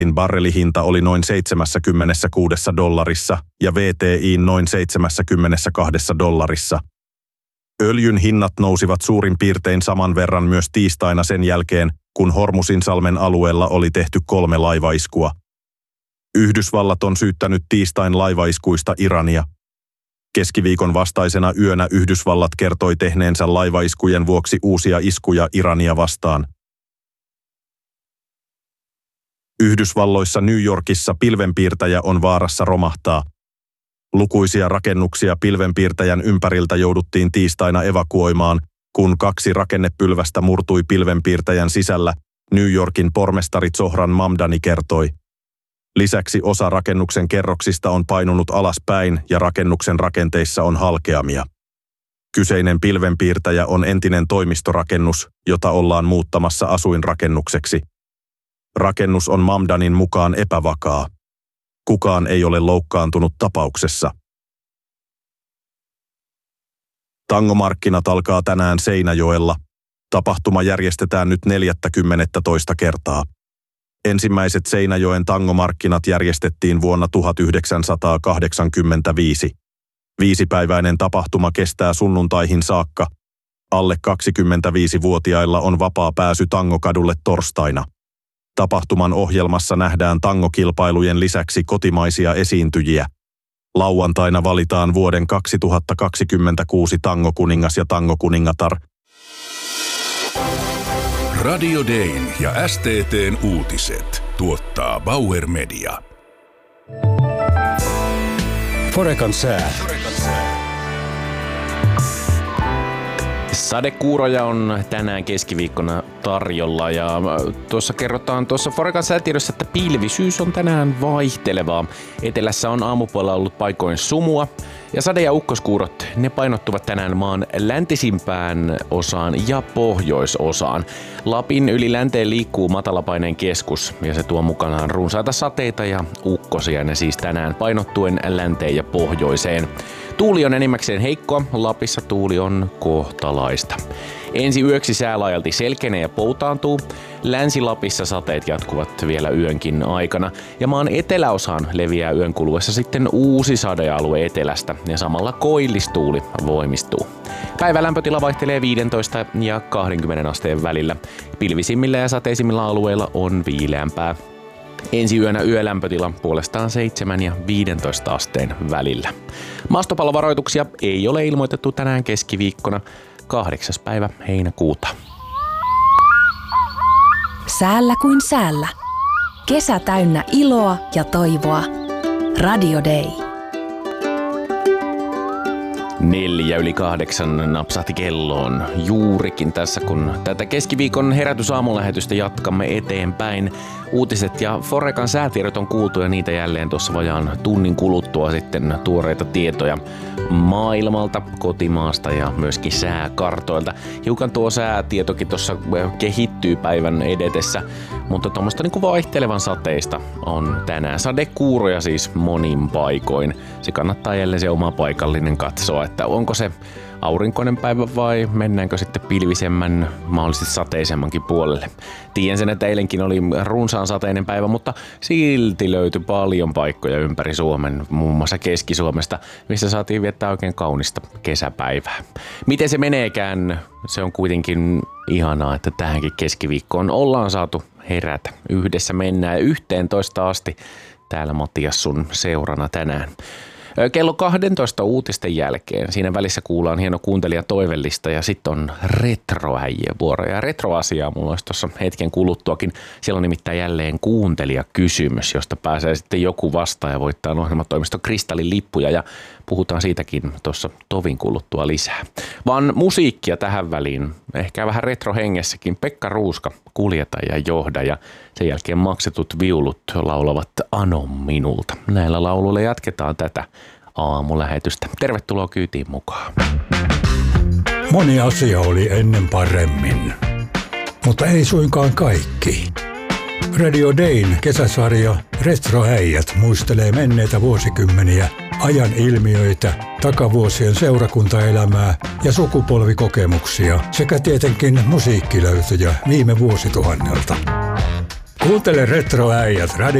barrelihinta oli noin $76 ja WTI noin $72. Öljyn hinnat nousivat suurin piirtein saman verran myös tiistaina sen jälkeen, kun Hormuzinsalmen alueella oli tehty 3 laivaiskua. Yhdysvallat on syyttänyt tiistain laivaiskuista Irania. Keskiviikon vastaisena yönä Yhdysvallat kertoi tehneensä laivaiskujen vuoksi uusia iskuja Irania vastaan. Yhdysvalloissa New Yorkissa pilvenpiirtäjä on vaarassa romahtaa. Lukuisia rakennuksia pilvenpiirtäjän ympäriltä jouduttiin tiistaina evakuoimaan, kun 2 rakennepylvästä murtui pilvenpiirtäjän sisällä, New Yorkin pormestari Zohran Mamdani kertoi. Lisäksi osa rakennuksen kerroksista on painunut alaspäin ja rakennuksen rakenteissa on halkeamia. Kyseinen pilvenpiirtäjä on entinen toimistorakennus, jota ollaan muuttamassa asuinrakennukseksi. Rakennus on Mamdanin mukaan epävakaa. Kukaan ei ole loukkaantunut tapauksessa. Tangomarkkinat alkaa tänään Seinäjoella. Tapahtuma järjestetään nyt 40. kertaa. Ensimmäiset Seinäjoen tangomarkkinat järjestettiin vuonna 1985. 5-päiväinen tapahtuma kestää sunnuntaihin saakka. Alle 25-vuotiailla on vapaa pääsy Tangokadulle torstaina. Tapahtuman ohjelmassa nähdään tangokilpailujen lisäksi kotimaisia esiintyjiä. Lauantaina valitaan vuoden 2026 tangokuningas ja tangokuningatar. Radio Dayn ja STT:n uutiset tuottaa Bauer Media. Forecan sää. Sadekuuroja on tänään keskiviikkona tarjolla ja tuossa kerrotaan Forecan säätiedossa, että pilvisyys on tänään vaihtelevaa. Etelässä on aamupuolella ollut paikoin sumua ja sade- ja ukkoskuurot ne painottuvat tänään maan läntisimpään osaan ja pohjoisosaan. Lapin yli länteen liikkuu matalapaineen keskus ja se tuo mukanaan runsaita sateita ja ukkosia, ne siis tänään painottuen länteen ja pohjoiseen. Tuuli on enimmäkseen heikkoa, Lapissa tuuli on kohtalaista. Ensi yöksi sää laajalti selkenee ja poutaantuu. Länsi-Lapissa sateet jatkuvat vielä yönkin aikana ja maan eteläosaan leviää yön kuluessa sitten uusi sadealue etelästä ja samalla koillistuuli voimistuu. Päivän lämpötila vaihtelee 15 ja 20 asteen välillä. Pilvisimmillä ja sateisimmilla alueilla on viileämpää. Ensi yönä yölämpötila puolestaan 7 ja 15 asteen välillä. Maastopallovaroituksia ei ole ilmoitettu tänään keskiviikkona 8. päivä heinäkuuta. Säällä kuin säällä. Kesä täynnä iloa ja toivoa. Radio Day. 7:04 napsahti kelloon juurikin tässä, kun tätä keskiviikon herätysaamulähetystä jatkamme eteenpäin. Uutiset ja Forecan säätiedot on kuultu ja niitä jälleen tuossa vajaan tunnin kuluttua sitten tuoreita tietoja maailmalta, kotimaasta ja myöskin sääkartoilta. Hiukan tuo säätietokin tuossa kehittyy päivän edetessä, mutta tuommoista niin kuin vaihtelevan sateista on tänään. Sadekuuroja siis monin paikoin. Se kannattaa jälleen se oma paikallinen katsoa, että onko se aurinkoinen päivä vai mennäänkö sitten pilvisemmän, mahdollisesti sateisemmankin puolelle. Tiedän sen, että eilenkin oli runsaan sateinen päivä, mutta silti löytyi paljon paikkoja ympäri Suomen, muun muassa Keski-Suomesta, missä saatiin viettää oikein kaunista kesäpäivää. Miten se meneekään, se on kuitenkin ihanaa, että tähänkin keskiviikkoon ollaan saatu herätä. Yhdessä mennään 11 asti täällä Matias sun seurana tänään. Kello 12 uutisten jälkeen. Siinä välissä kuullaan hieno kuuntelija toivellista ja sitten on retroäijien vuoro. Ja retroasiaa mulla olisi tuossa hetken kuluttuakin. Siellä on nimittäin jälleen kuuntelijakysymys, josta pääsee sitten joku vastaan ja voittaa ohjelmatoimiston Kristallin lippuja. Ja puhutaan siitäkin tuossa tovin kuluttua lisää. Vaan musiikkia tähän väliin, ehkä vähän retrohengessäkin. Pekka Ruuska, Kuljeta ja johda ja sen jälkeen maksetut viulut laulavat Ano minulta. Näillä lauluilla jatketaan tätä aamulähetystä. Tervetuloa kyytiin mukaan. Moni asia oli ennen paremmin, mutta ei suinkaan kaikki. Radio Dayn kesäsarja Retroäijät muistelee menneitä vuosikymmeniä, ajan ilmiöitä, takavuosien seurakuntaelämää ja sukupolvikokemuksia sekä tietenkin musiikkilöytöjä viime vuosituhannelta. Kuuntele Retroäijät